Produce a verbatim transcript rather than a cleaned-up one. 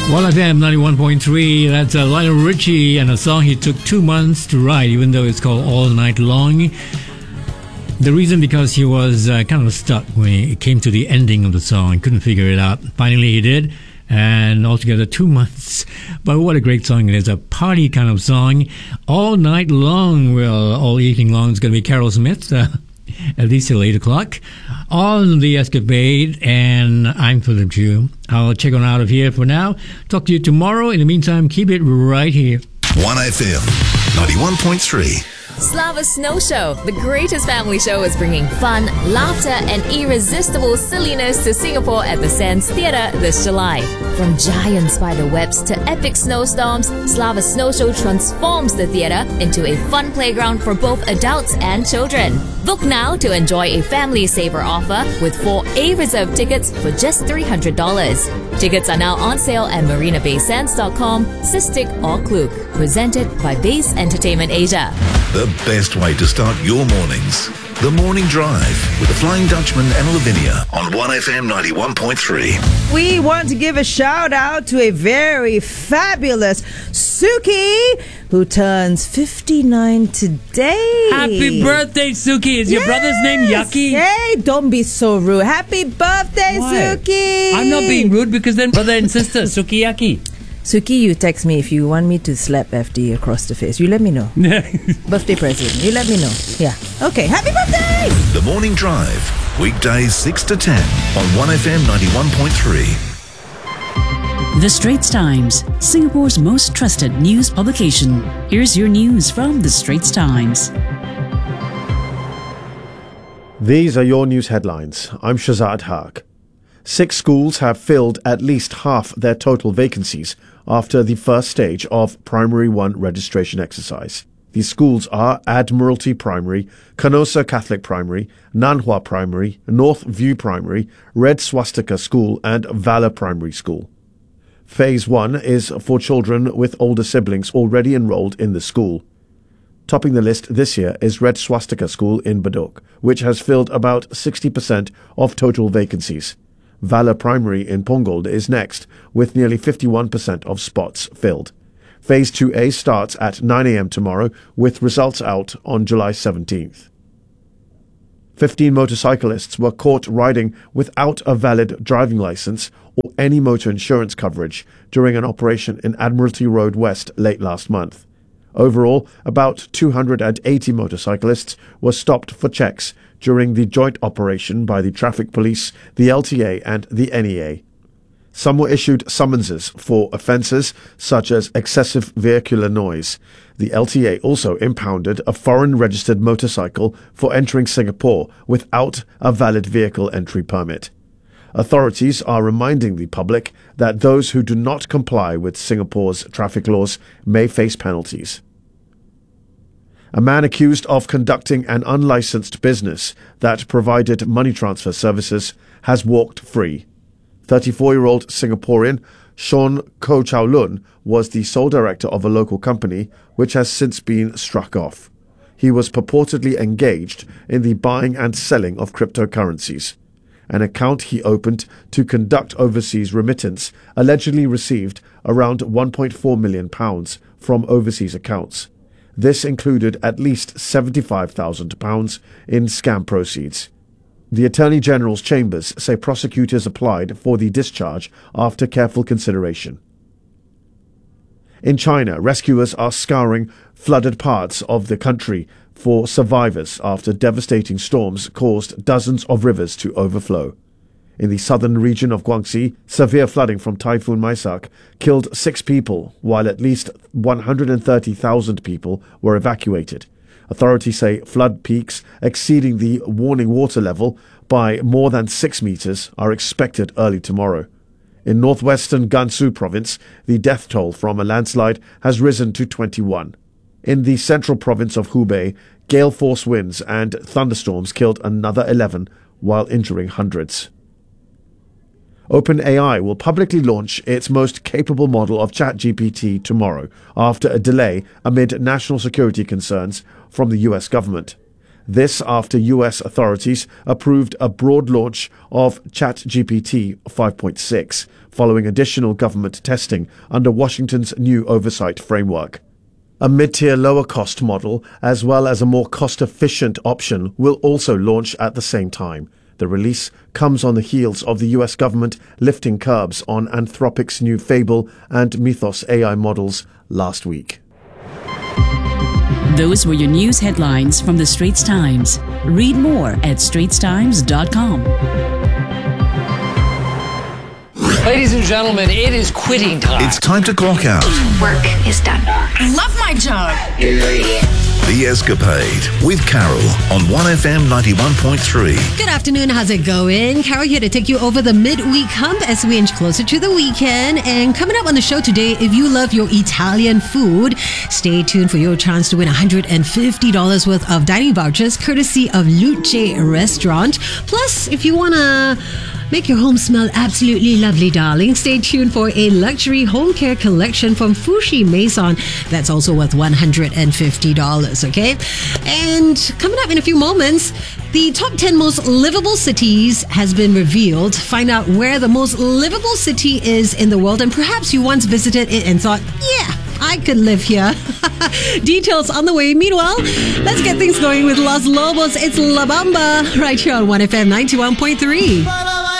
one F M ninety-one point three, that's uh, Lionel Richie and a song he took two months to write, even though it's called All Night Long. The reason because he was uh, kind of stuck when it came to the ending of the song. He couldn't figure it out. Finally he did, and altogether two months. But what a great song it is, a party kind of song. All night long, well, all evening long, it's going to be Carol Smith, uh, at least till eight o'clock, on The Escapade, and I'm Philip Chu. I'll check on out of here for now. Talk to you tomorrow. In the meantime, keep it right here. one F M ninety-one point three. Slava Snow Show, the greatest family show, is bringing fun, laughter, and irresistible silliness to Singapore at the Sands Theatre this July. From giant spider webs to epic snowstorms, Slava Snow Show transforms the theatre into a fun playground for both adults and children. Book now to enjoy a family saver offer with four A-reserved tickets for just three hundred dollars. Tickets are now on sale at marina bay sands dot com, Sistik or Klook. Presented by Base Entertainment Asia. The best way to start your mornings. The Morning Drive with the Flying Dutchman and Lavinia on one F M ninety-one point three. We want to give a shout out to a very fabulous Suki who turns fifty-nine today. Happy birthday, Suki. Is your yes. brother's name Yucky? Hey, don't be so rude. Happy birthday, Why? Suki. I'm not being rude because then brother and sister, Suki Yucky. Suki, you text me if you want me to slap F D across the face. You let me know. Birthday present. You let me know. Yeah. Okay. Happy birthday! The Morning Drive. Weekdays six to ten on one F M ninety-one point three. The Straits Times, Singapore's most trusted news publication. Here's your news from The Straits Times. These are your news headlines. I'm Shazad Haq. Six schools have filled at least half their total vacancies after the first stage of Primary one registration exercise. These schools are Admiralty Primary, Canossa Catholic Primary, Nanhua Primary, North View Primary, Red Swastika School and Valor Primary School. Phase one is for children with older siblings already enrolled in the school. Topping the list this year is Red Swastika School in Bedok, which has filled about sixty percent of total vacancies. Valor Primary in Punggol is next, with nearly fifty-one percent of spots filled. Phase two A starts at nine a m tomorrow, with results out on July seventeenth. Fifteen motorcyclists were caught riding without a valid driving license or any motor insurance coverage during an operation in Admiralty Road West late last month. Overall, about two hundred eighty motorcyclists were stopped for checks during the joint operation by the Traffic Police, the L T A and the N E A. Some were issued summonses for offences such as excessive vehicular noise. The L T A also impounded a foreign-registered motorcycle for entering Singapore without a valid vehicle entry permit. Authorities are reminding the public that those who do not comply with Singapore's traffic laws may face penalties. A man accused of conducting an unlicensed business that provided money transfer services has walked free. thirty-four-year-old Singaporean Sean Koh Chow Lun was the sole director of a local company which has since been struck off. He was purportedly engaged in the buying and selling of cryptocurrencies. An account he opened to conduct overseas remittance allegedly received around one point four million pounds from overseas accounts. This included at least seventy-five thousand pounds in scam proceeds. The Attorney General's chambers say prosecutors applied for the discharge after careful consideration. In China, rescuers are scouring flooded parts of the country for survivors after devastating storms caused dozens of rivers to overflow. In the southern region of Guangxi, severe flooding from Typhoon Maisak killed six people, while at least one hundred thirty thousand people were evacuated. Authorities say flood peaks exceeding the warning water level by more than six meters are expected early tomorrow. In northwestern Gansu province, the death toll from a landslide has risen to twenty-one. In the central province of Hubei, gale force winds and thunderstorms killed another eleven, while injuring hundreds. OpenAI will publicly launch its most capable model of ChatGPT tomorrow, after a delay amid national security concerns from the U S government. This after U S authorities approved a broad launch of ChatGPT five point six, following additional government testing under Washington's new oversight framework. A mid-tier lower-cost model, as well as a more cost-efficient option, will also launch at the same time. The release comes on the heels of the U S government lifting curbs on Anthropic's new Fable and Mythos A I models last week. Those were your news headlines from the Straits Times. Read more at straits times dot com. Ladies and gentlemen, it is quitting time. It's time to clock out. Work is done. I love my job. The Escapade with Carol on one F M ninety-one point three. Good afternoon, how's it going? Carol here to take you over the midweek hump as we inch closer to the weekend. And coming up on the show today, if you love your Italian food, stay tuned for your chance to win one hundred fifty dollars worth of dining vouchers courtesy of Luce Restaurant. Plus, if you want to make your home smell absolutely lovely, darling, stay tuned for a luxury home care collection from Fushi Maison. That's also worth one hundred fifty dollars, okay? And coming up in a few moments, the top ten most livable cities has been revealed. Find out where the most livable city is in the world, and perhaps you once visited it and thought, yeah, I could live here. Details on the way. Meanwhile, let's get things going with Los Lobos. It's La Bamba right here on one F M ninety-one point three.